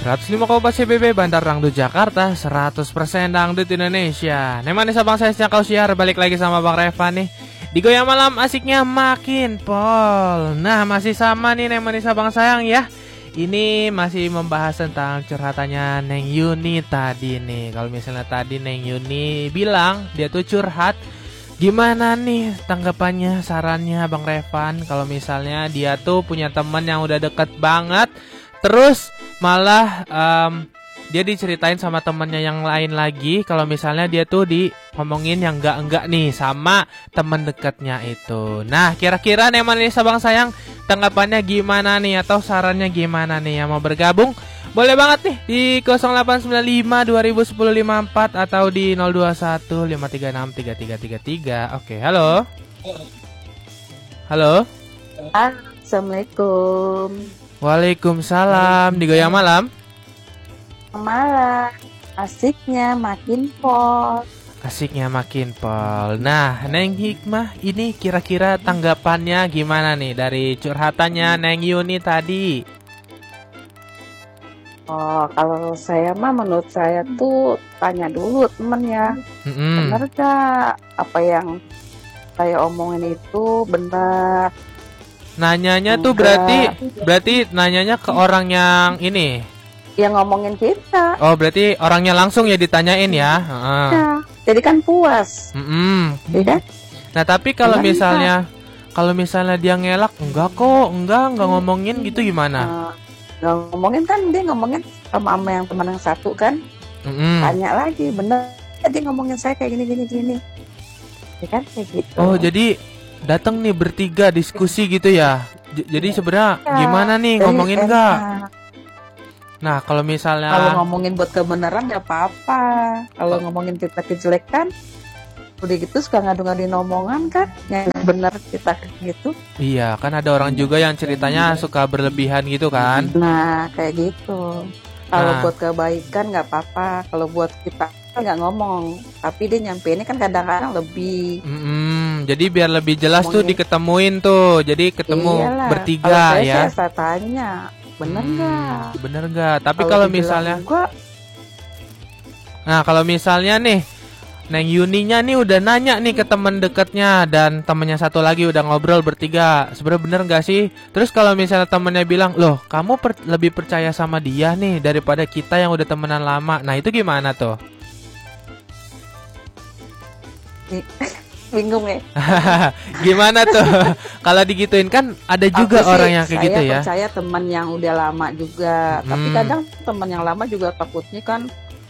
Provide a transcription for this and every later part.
105,4 CBB Bandar Dangdut Jakarta, 100% Dangdut Indonesia. Nemani sabang saya kau siar, balik lagi sama Bang Revan nih. Di Goyang Malam asiknya makin pol. Nah, masih sama nih Nemani sabang sayang ya. Ini masih membahas tentang curhatannya Neng Yuni tadi nih. Kalau misalnya tadi Neng Yuni bilang dia tuh curhat, gimana nih tanggapannya, sarannya Bang Revan kalau misalnya dia tuh punya teman yang udah deket banget, terus malah dia diceritain sama temannya yang lain lagi kalau misalnya dia tuh ngomongin yang enggak nih sama teman dekatnya itu. Nah, kira-kira nih manis abang sayang, tanggapannya gimana nih atau sarannya gimana nih? Yang mau bergabung boleh banget nih di 0895 2010 54 atau di 021 536 3333. Oke, halo. Halo. Assalamualaikum. Waalaikumsalam. Di Goyang Malam. Malam. Asiknya makin pol. Asiknya makin pol. Nah, Neng Hikmah ini kira-kira tanggapannya gimana nih dari curhatannya Neng Yuni tadi? Oh, kalau saya mah menurut saya tuh tanya dulu temen ya. Bener gak apa yang saya omongin itu benar? Nanyanya tuh berarti nanyanya ke orang yang ini, yang ngomongin kita. Oh, berarti orangnya langsung ya ditanyain ya. Ya, jadi kan puas. Ya kan? Nah, tapi kalau misalnya dia ngelak, enggak ngomongin gitu gimana? Nggak ngomongin kan, dia ngomongin sama yang teman yang satu kan. Tanya lagi, bener dia ngomongin saya kayak gini. Ya kan kayak gitu. Oh, jadi datang nih bertiga diskusi gitu ya. Jadi sebenarnya gimana nih, ngomongin enggak? Nah, kalau misalnya ngomongin buat kebenaran nggak apa-apa. Kalau ngomongin kita kejelekan, udah gitu suka ngadu-ngaduin omongan kan, yang benar kita gitu. Iya, kan ada orang juga yang ceritanya suka berlebihan gitu kan. Nah, kayak gitu. Kalau buat kebaikan nggak apa-apa. Kalau buat kita nggak ngomong, tapi dia nyampeinnya kan kadang-kadang lebih. Jadi biar lebih jelas tuh diketemuin tuh. Jadi ketemu bertiga ya. Saya tanya, bener nggak? Tapi kalau misalnya Nah, kalau misalnya nih Neng Yuninya nih udah nanya nih ke teman dekatnya dan temannya satu lagi udah ngobrol bertiga, sebenarnya bener nggak sih? Terus kalau misalnya temennya bilang, loh kamu lebih percaya sama dia nih daripada kita yang udah temenan lama, nah itu gimana tuh? Bingung ya. Gimana tuh? Kalau digituin kan ada juga orang yang kayak gitu ya. Saya percaya teman yang udah lama juga, tapi kadang teman yang lama juga takutnya kan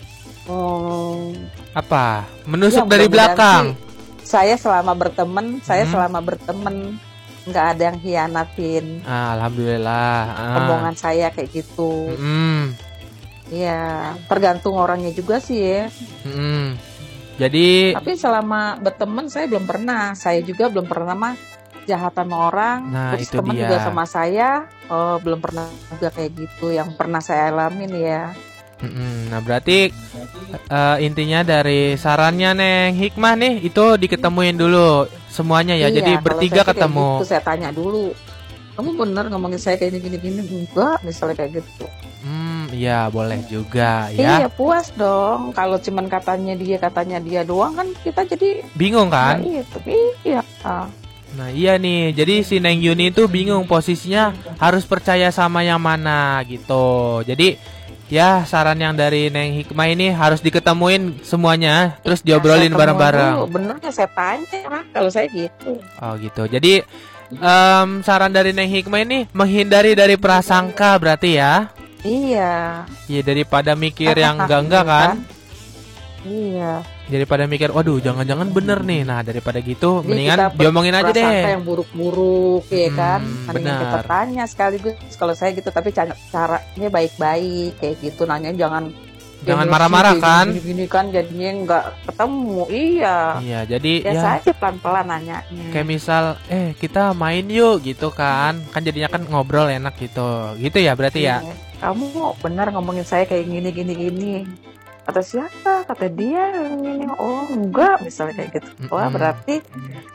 menusuk dari belakang. Saya selama berteman nggak ada yang hianatin. Alhamdulillah. Omongan saya kayak gitu. Iya, tergantung orangnya juga sih ya. Jadi tapi selama berteman saya juga belum pernah jahat sama orang. Terus teman juga sama saya belum pernah juga kayak gitu yang pernah saya alamin ya. Nah, berarti intinya dari sarannya Neng Hikmah nih itu diketemuin dulu semuanya ya. Jadi bertiga ketemu. Gitu, saya tanya dulu, kamu bener ngomongin saya kayak gini enggak, misalnya kayak gitu. Iya boleh juga ya. Iya puas dong. Kalau cuman katanya dia doang kan kita jadi bingung kan? Iya. Nah iya nih, jadi si Neng Yuni itu bingung posisinya harus percaya sama yang mana gitu. Jadi ya saran yang dari Neng Hikmah ini harus diketemuin semuanya, terus diobrolin bareng-bareng. Benernya saya tanya kalau saya gitu. Oh gitu. Jadi saran dari Neng Hikmah ini menghindari dari prasangka berarti ya. Iya. Iya, daripada mikir yang enggak kan. Iya. Daripada mikir, waduh jangan-jangan bener nih. Nah daripada gitu, mendingan diomongin aja deh. Prasangka yang buruk-buruk ya kan. Benar. Kita tanya sekaligus kalau saya gitu, tapi caranya baik-baik kayak gitu. Nanya jangan marah-marah kan. Gini kan jadinya nggak ketemu. Iya. Iya, jadi biasa aja pelan-pelan nanya. Kayak misal, kita main yuk gitu kan. Kan jadinya kan ngobrol enak gitu. Gitu ya berarti ya. Kamu benar ngomongin saya kayak gini. Kata siapa? Kata dia ini. Oh enggak, misalnya kayak gitu. Wah berarti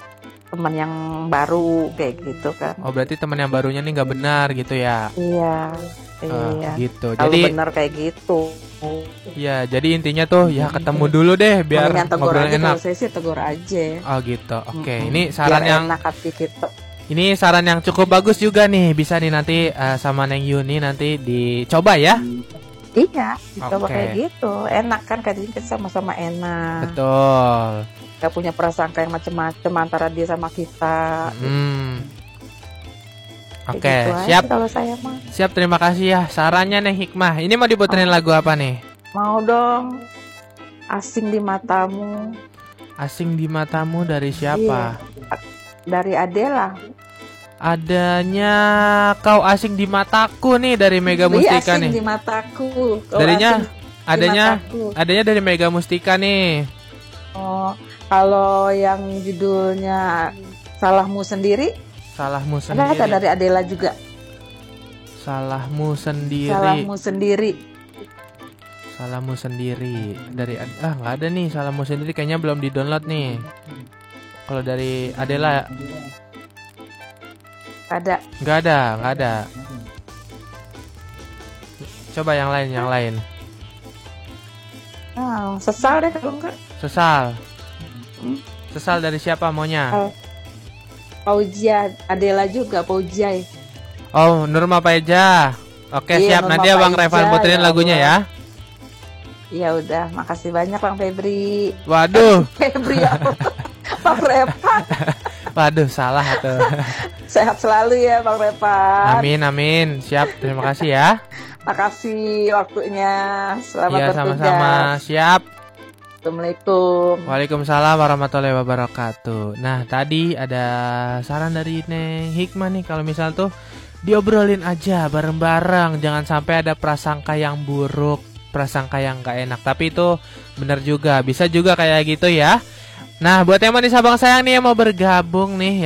teman yang baru kayak gitu kan. Oh, berarti teman yang barunya nih nggak benar gitu ya? Iya. Iya. Gitu. Kalau Jadi benar kayak gitu. ya, jadi intinya tuh ya ketemu dulu deh biar ngobrol enak. Kalau saya sih tegur aja. Oh gitu. Oke. Ini saran yang enak hati kita. Ini saran yang cukup bagus juga nih. Bisa nih nanti sama Neng Yuni nanti dicoba ya. Iya, dicoba kayak gitu. Enak kan, kadang kita sama-sama enak. Betul. Gak punya prasangka yang macem-macem antara dia sama kita. Oke, gitu siap. Kalau saya mah. Siap, terima kasih ya sarannya Neng Hikmah. Ini mau diputerin lagu apa nih? Mau dong. Asing di Matamu. Asing di Matamu dari siapa? Iya. Dari Adela. Adanya Kau Asing di Mataku nih dari Mega Mustika nih. Asing di Mataku. Adanya dari Mega Mustika nih. Oh, kalau yang judulnya Salahmu Sendiri. Salahmu Sendiri. Ada dari Adela juga. Salahmu Sendiri. Salahmu Sendiri. Salahmu Sendiri dari nggak ada nih. Salahmu Sendiri kayaknya belum di-download nih. Kalau dari Adela ada. Nggak ada. Coba yang lain. Sesal deh kalau enggak. Sesal dari siapa maunya? Paujia, Adela juga, Paujai. Oh, Nurma Paeja. Oke, siap. Nurma nanti Abang Revan puterin lagunya ya. Ya udah, makasih banyak Bang Febri. Waduh. Febri apa? Bang Revan. Waduh, salah tuh. Sehat selalu ya Bang Revan. Amin. Siap, terima kasih ya. Makasih waktunya. Selamat bertugas. Sama-sama. Siap. Assalamualaikum. Waalaikumsalam warahmatullahi wabarakatuh. Nah, tadi ada saran dari Neng Hikmah nih, kalau misal tuh diobrolin aja bareng-bareng, jangan sampai ada prasangka yang buruk, prasangka yang gak enak. Tapi itu bener juga, bisa juga kayak gitu ya. Nah, buat yang manis abang sayang nih yang mau bergabung nih